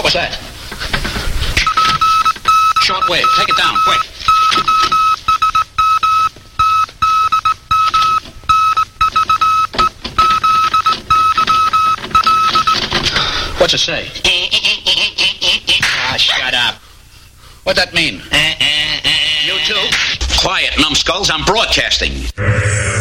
was that? Short wave. Take it down, quick. What's it say? Shut up. What'd that mean? You too? Quiet, numbskulls. I'm broadcasting.